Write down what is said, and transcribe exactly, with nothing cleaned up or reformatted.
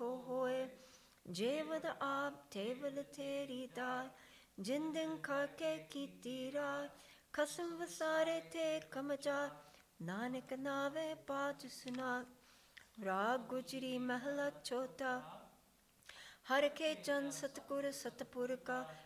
ਕੋ ਹੋਏ। ਜੇ ਵਦ ਆਪ ਤੇਵਲ ਤੇਰੀ ਦਾਤ, ਜਿਨ ਦਿਨ ਖਾਕੇ ਕੀਤੀ ਰਾਤ। ਖਸਮ ਵਸਾਰੇ ਤੇ ਕਮਚਾ, ਨਾਨਕ ਨਾਵੇ ਪਾਤ ਸੁਨਾ। ਰਾਗ ਗੁਜਰੀ ਮਹਲਾ ਚੌਥਾ। ਹਰ ਕੇ ਚੰਦ ਸਤਗੁਰ ਸਤਪੁਰ ਕਾ,